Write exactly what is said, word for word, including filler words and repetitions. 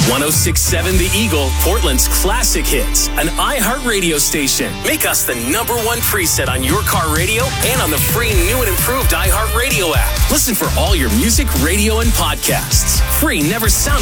one oh six point seven The Eagle, Portland's classic hits. An iHeart radio station. Make us the number one preset on your car radio and on the free new and improved iHeart Radio app. Listen for all your music, radio, and podcasts. Free never sounded